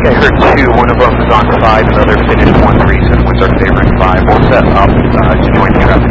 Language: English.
think I heard two. One of them is on 5, another finished 1-3, so was our favorite 5. We'll set up to join you after